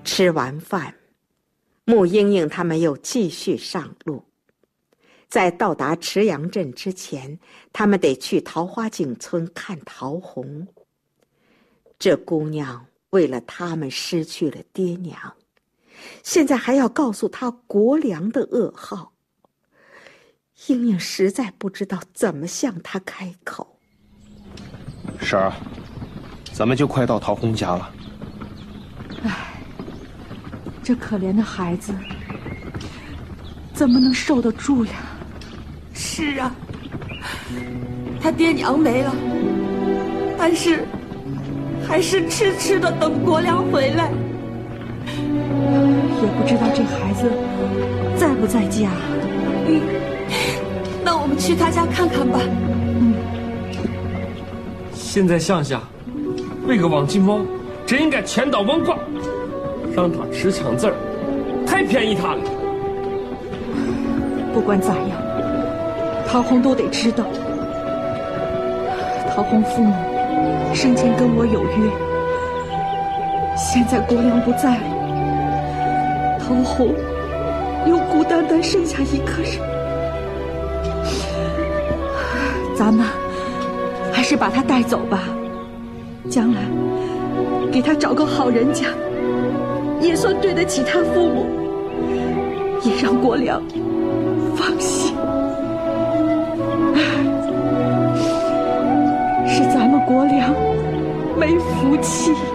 吃完饭，穆英英他们又继续上路。在到达池阳镇之前，他们得去桃花井村看桃红。这姑娘为了他们失去了爹娘，现在还要告诉他国良的噩耗。英英实在不知道怎么向他开口。 婶儿，咱们就快到桃红家了。 唉，这可怜的孩子怎么能受得住呀？ 是啊，他爹娘没了，但是还是痴痴的等国良回来。 也不知道这孩子在不在家。 那我们去他家看看吧。 现在想想，为个王金猫，真应该千刀万剐，让他吃枪子儿，太便宜他了。 不管咋样，陶红都得知道。陶红父母生前跟我有约，现在国良不在了，陶红又孤单单剩下一个人。咱们还是把他带走吧，将来给他找个好人家，也算对得起他父母，也让国良放心。是咱们国良没福气。